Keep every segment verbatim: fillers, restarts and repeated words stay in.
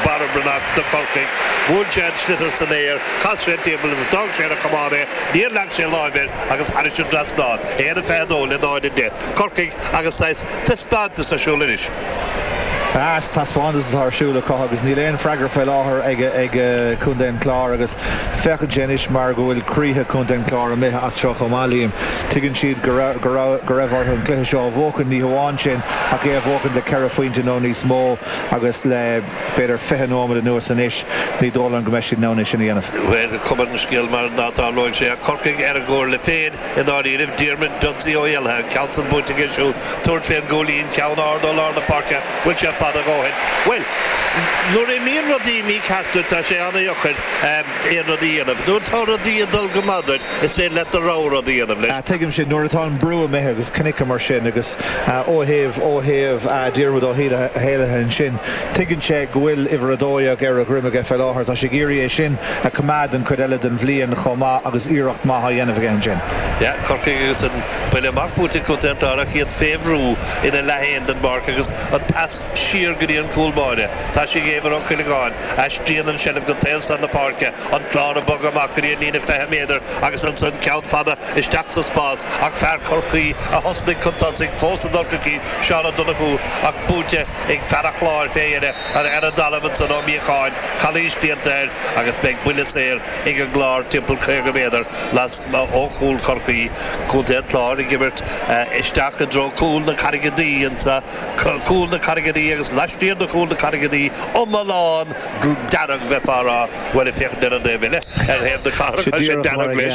Barbranach de Corking. Good chance to the air. Constant table of the dog share come on there. Near Lancashire Live, Agus Parish and Drasnod. Air the fair dole in the day. Corking, Agus says, test bad to Sashulinish. As Taspandas ar siúla agus ní léon freigar fé láthair ag ag chun chlár agus fecha génis mar go bhfuil críthe chun den chlár a mithe as seo chomáilíam tuigann siad go raibh orthu an cluiche seo bhócan ní hamháin sin ach é bhócan de ceithre faointe nó níos mó agus le beidir fiche nómad a nuair san isis ní dóla an go meisi nóna sin dhéanamh. Well, cumar an scéal mar nátá lóig sé a Corking ar a ggóir le féin in áíomh Diarmid Dunsey ó Ielthe Council Bunting isisiú tuairt féin gólín ceann ardal ar na parca bhfuil sé fada góin. Well, nuair é míon rodí mí ceachtar tá sé anna dheochair éon rodí anamh. Nuair tá rodí a dul go madar is féin le a rá rodí anamh leis. Tuigim sin nuair atá an brú a mithe agus cnic mar sin agus óhéamh óhéamh Diarmid ó Héilethe an sin tuigann sé go bhfuil ihar a dóideach ar a grimige fel láthair tá sé géirí é sin a cumad an chuid eile den bhliain chomá agus iirecht maithe dhéanamh gan sin. Ja, Corking agus an baile macbúta contentarach iad féhrú ina lehéin den barc agus an pass siar go dtí an cúlbáide. Tá sé géifar an chuileáin as dían an sellh go tail san na parca an chlár a bog amach go dtí nína feithe méidir agus an son ceann fada isteach sa spás ach fear Corcaí a hosnig contasig fós a dorcaí seánna donna chu ach búte ag fear a chláir féine ar ar a dalhaid san ómíáin chalís díantair agus beag buile séir ag an glár timppel chuige méidir las ó chúl Corcaí content chlár i gibert isteach a dro cúl na Carrigadí an sa cúl na Carrigadí agus leistíar na cúl na Carrigadí ó Malán darag bheitfara bhfuil i fech den an déhile ar héamh na Carrigadí darag leis.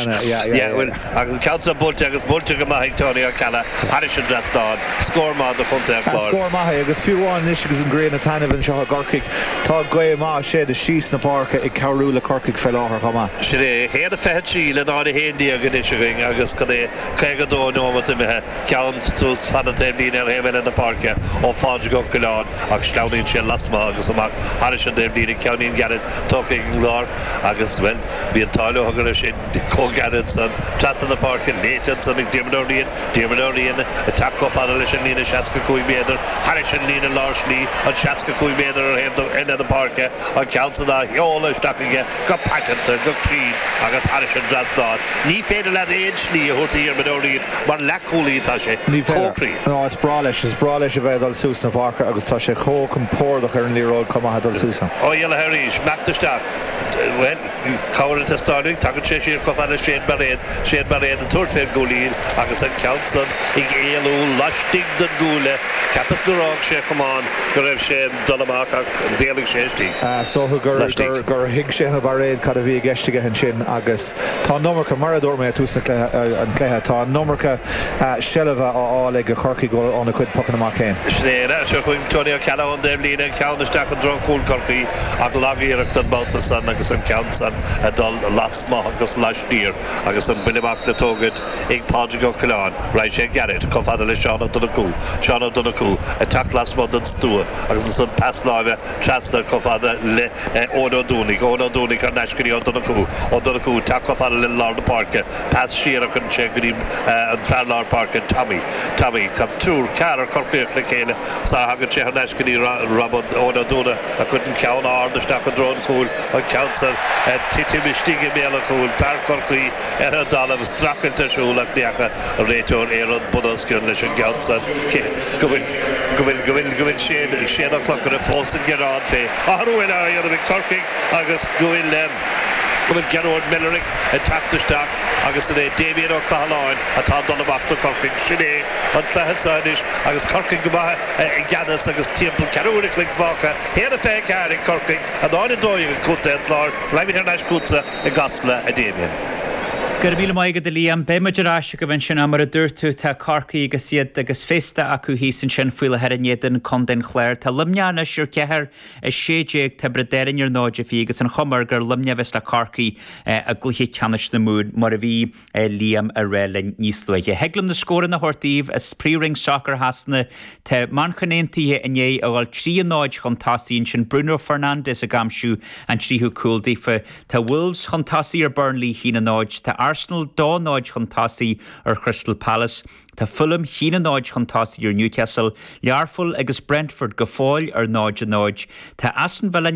Agus ceann bulte agus bulte go maithaigh Tony a cella Parish and Drasnod scór má do chunta chlár. Scór maithe agus fiúháin is agus an gréin na tainmhann seo a Corcaig tá gae má sé de síos na parca ag cabhrú le Corcaig fel láthair chomá. Sin é héad a feithe síle ná a héondí a gnisising agus go é chuige dó nómata mithe ceann sús fanatéimlín ar héimhile na parca ó fáid go goláán ach sleáíonn sé lasma agus amach Parish and Déimlín ceannín garid tócaigh an glár agus bhain bhí an táileú hagar sin cógarid san trasna na parca léitan san ag Diarmidóíon Diarmidóíon a taco fada leis an lína seaca cúig méidir Parish an lína láslí an seaca cúig méidir ar héamh eile na parca an ceann san a heola isteachige go patanta go crín agus Parish and Drasnod. Ní féidir le éon slí a thuirtaí Diarmidóíon mar lecúlaí tá sé cócrí. No, is brális is brális a bheith dal sús na parca agus tá sé chó an pórdach ar an líróid cumá dal súsa. Ó Ielthe haríis meachtasteach well cáir an testáing tagad sé siar cofanna séad baréad séad baréad an tuairt féin gólín agus an ceann san ag éalú laistigh den gúla capas narág sé chumán go raibh sé dul amach ach an déalaigh sé istí. Sótha gur gur hiig sé na baréad cad a bhí gceistige an sin agus tá nómarcha marador mé tús an cléthe tá nómarcha sellmh áil ag a Corcaig ónna chuid pocan amach céin. Snéad seo chuin Tony a cella an Déimlín an ceann isteach an dro cúl Corcaí ach lágaíireacht an báta san agus an ceann san a dul lasma agus leistír agus an bilimeach le tógad ag páide go goláán raibh sé garid có fada le seánna donna cú seánna donna cú a teach lasma den stúa agus an san pasláimhe trasna có fada le óna dúnig óna dúnig ar neiscirí an donna cú ó donna cú teach có fada le lár na parca pas siarach an sé go dtí an fearlár parca Tommy Tommy sam trúr car ar Corcaíoch le chéine sa hagann sé ar neiscirí rabban óna dúna a chuinn ceann ard isteach an drón cúil an ceann san tití mistíige méla cúil fear Corcaí ar a dalamh stracailte siúlach neacha a réiteoir ar an budosciún leis an ceann san go bhfuil go bhfuil go bhfuil go bhfuil sé séad o'clock ar a fósin gerád fé a harúin a dhéanamh in Corcaig agus go bhfuil go bhfuil Gerard Millerick a taptaisteach agus é Damien O'Callaghan atá donna amach do Corcaig sin é an chluitheáis agus Corcaig go maithe i gceannas agus timppel ceúric le bhacha héad a fé ceir in Corcaig a dáin dóigh an cúta lár raimid ar neis cúta i gasla a Damien. Gur bhíle maigad de líam béimeidirráise go bhain sin amar a dúirtú tá Corcaí agus siad agus fésta acu hísan sin fuiile ar anéan con den chléir tá lumneanna siúr cethir is séideag tá bredéirin ar náide fí agus an chumar gur lumneamhes le Corcaí a gluthe ceannis na múd mar a bhí líam a réile níos luige. Heglann na scóran na hortíomh is príring soccer hasna tá manchanéontaithe inné a bhfuil trí náid chuntásaíonn sin Bruno Fernandes a gamsú an tríú cúldaofa tá Wolves chuntásaí ar Burnley hína náid tá Arsenal dá náid chuntásaí ar Crystal Palace, tá Fulham hína náid chuntásaí ar Newcastle, Learful agus Brentford go fáil ar náid a náid, tá Aston Villa